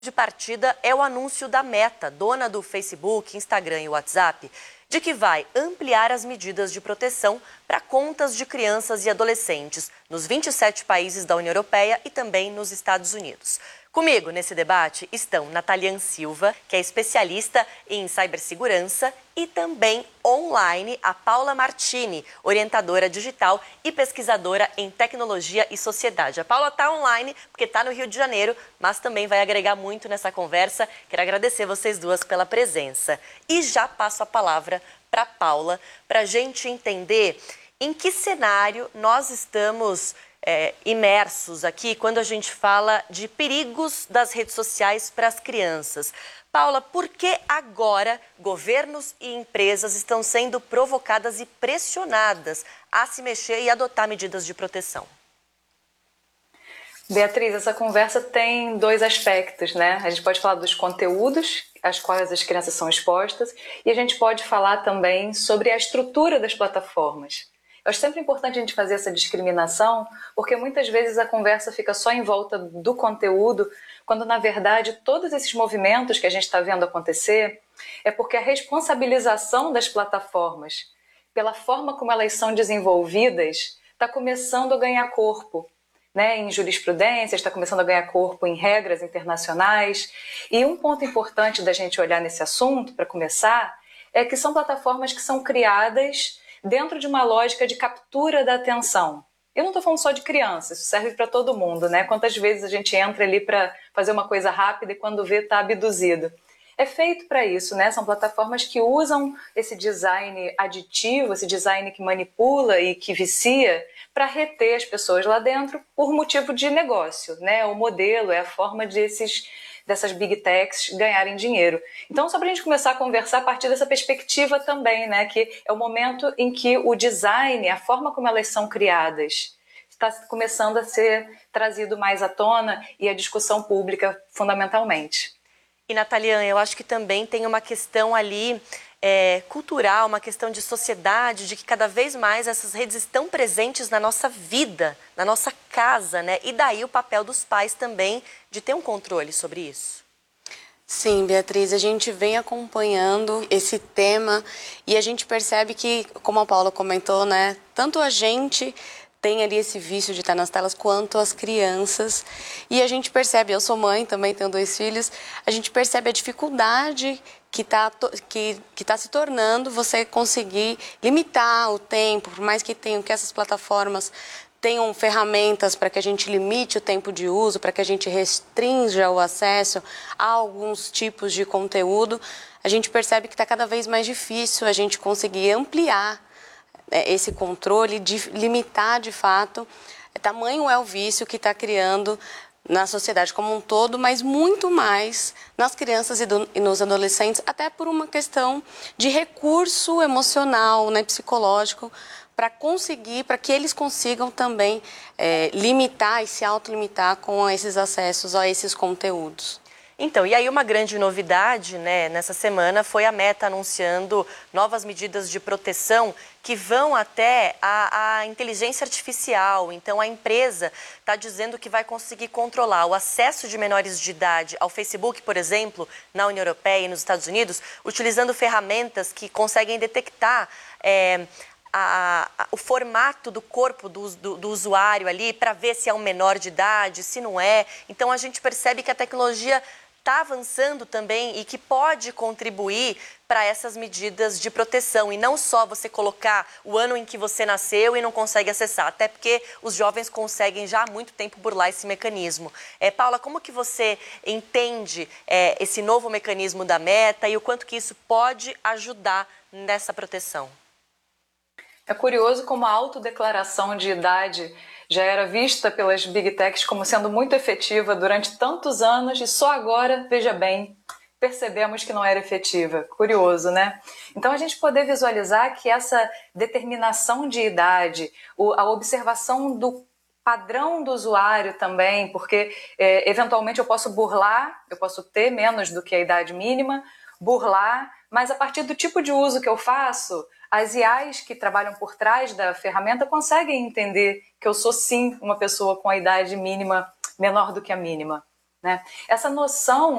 De partida é o anúncio da Meta, dona do Facebook, Instagram e WhatsApp, de que vai ampliar as medidas de proteção para contas de crianças e adolescentes nos 27 países da União Europeia e também nos Estados Unidos. Comigo nesse debate estão Natalian Silva, que é especialista em cibersegurança, e também online a Paula Martini, orientadora digital e pesquisadora em tecnologia e sociedade. A Paula está online porque está no Rio de Janeiro, mas também vai agregar muito nessa conversa. Quero agradecer vocês duas pela presença. E já passo a palavra para a Paula para a gente entender em que cenário nós estamos imersos aqui quando a gente fala de perigos das redes sociais para as crianças. Paula, por que agora governos e empresas estão sendo provocadas e pressionadas a se mexer e adotar medidas de proteção? Beatriz, essa conversa tem dois aspectos, né? A gente pode falar dos conteúdos às quais as crianças são expostas e a gente pode falar também sobre a estrutura das plataformas. Eu acho sempre importante a gente fazer essa discriminação, porque muitas vezes a conversa fica só em volta do conteúdo, quando na verdade todos esses movimentos que a gente está vendo acontecer é porque a responsabilização das plataformas pela forma como elas são desenvolvidas está começando a ganhar corpo, né? Em jurisprudência, está começando a ganhar corpo em regras internacionais. E um ponto importante da gente olhar nesse assunto, para começar, é que são plataformas que são criadas dentro de uma lógica de captura da atenção. Eu não estou falando só de crianças, isso serve para todo mundo, né? Quantas vezes a gente entra ali para fazer uma coisa rápida e quando vê está abduzido. É feito para isso, né? São plataformas que usam esse design aditivo, esse design que manipula e que vicia para reter as pessoas lá dentro por motivo de negócio, né? O modelo é a forma dessas big techs ganharem dinheiro. Então, só para a gente começar a conversar a partir dessa perspectiva também, né, que é o momento em que o design, a forma como elas são criadas, está começando a ser trazido mais à tona e à discussão pública, fundamentalmente. E, Natalian, eu acho que também tem uma questão ali cultural, uma questão de sociedade, de que cada vez mais essas redes estão presentes na nossa vida, na nossa casa, né? E daí o papel dos pais também de ter um controle sobre isso. Sim, Beatriz, a gente vem acompanhando esse tema e a gente percebe que, como a Paula comentou, né? Tanto a gente tem ali esse vício de estar nas telas, quanto as crianças. E a gente percebe, eu sou mãe, também tenho 2 filhos, a gente percebe a dificuldade que tá se tornando você conseguir limitar o tempo, por mais que essas plataformas tenham ferramentas para que a gente limite o tempo de uso, para que a gente restrinja o acesso a alguns tipos de conteúdo, a gente percebe que está cada vez mais difícil a gente conseguir ampliar esse controle, de limitar de fato. Tamanho é o vício que está criando na sociedade como um todo, mas muito mais nas crianças e nos adolescentes, até por uma questão de recurso emocional, né, psicológico, para que eles consigam também limitar e se autolimitar com esses acessos a esses conteúdos. Então, e aí uma grande novidade, né, nessa semana foi a Meta anunciando novas medidas de proteção que vão até a inteligência artificial. Então, a empresa está dizendo que vai conseguir controlar o acesso de menores de idade ao Facebook, por exemplo, na União Europeia e nos Estados Unidos, utilizando ferramentas que conseguem detectar o formato do corpo do usuário ali para ver se é um menor de idade, se não é. Então, a gente percebe que a tecnologia está avançando também e que pode contribuir para essas medidas de proteção. E não só você colocar o ano em que você nasceu e não consegue acessar, até porque os jovens conseguem já há muito tempo burlar esse mecanismo. Paula, como que você entende esse novo mecanismo da Meta e o quanto que isso pode ajudar nessa proteção? É curioso como a autodeclaração de idade já era vista pelas Big Techs como sendo muito efetiva durante tantos anos e só agora, veja bem, percebemos que não era efetiva. Curioso, né? Então a gente poder visualizar que essa determinação de idade, a observação do padrão do usuário também, porque eventualmente eu posso burlar, eu posso ter menos do que a idade mínima, burlar, mas a partir do tipo de uso que eu faço, as IAs que trabalham por trás da ferramenta conseguem entender que eu sou sim uma pessoa com a idade mínima menor do que a mínima. né? Essa noção